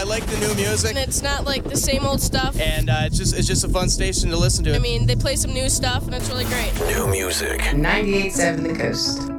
like the new music. And it's not like the same old stuff. And it's just a fun station to listen to. I mean, they play some new stuff, and it's really great. New music. 98.7 The Coast.